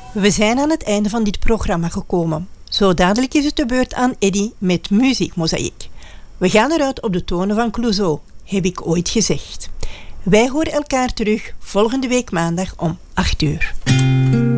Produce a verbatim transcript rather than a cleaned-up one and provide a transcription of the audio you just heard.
We zijn aan het einde van dit programma gekomen. Zo dadelijk is het de beurt aan Eddy met Muziekmozaïek. We gaan eruit op de tonen van Clouseau, heb ik ooit gezegd. Wij horen elkaar terug volgende week maandag om acht uur.